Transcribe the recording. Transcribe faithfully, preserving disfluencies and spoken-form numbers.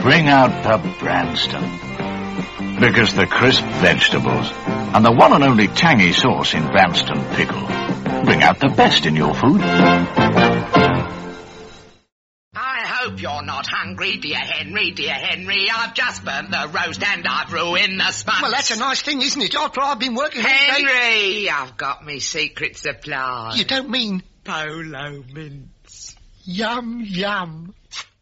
Bring out the Branston. Because the crisp vegetables and the one and only tangy sauce in Branston pickle bring out the best in your food. I hope you're not hungry, dear Henry, dear Henry. I've just burnt the roast and I've ruined the sponge. Well, that's a nice thing, isn't it? After I've been working... Henry, I've got me secret supply. You don't mean... Polo mince. Yum, yum.